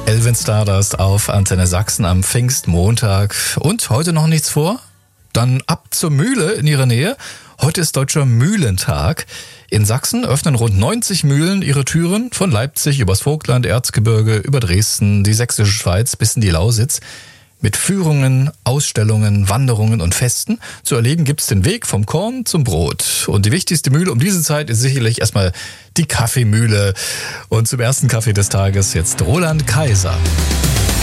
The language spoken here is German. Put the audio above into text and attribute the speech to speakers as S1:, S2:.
S1: Elven Stardust auf Antenne Sachsen am Pfingstmontag. Und heute noch nichts vor? Dann ab zur Mühle in Ihrer Nähe. Heute ist Deutscher Mühlentag. In Sachsen öffnen rund 90 Mühlen ihre Türen, von Leipzig übers Vogtland, Erzgebirge, über Dresden, die Sächsische Schweiz bis in die Lausitz. Mit Führungen, Ausstellungen, Wanderungen und Festen zu erleben gibt's den Weg vom Korn zum Brot. Und die wichtigste Mühle um diese Zeit ist sicherlich erstmal die Kaffeemühle. Und zum ersten Kaffee des Tages jetzt Roland Kaiser.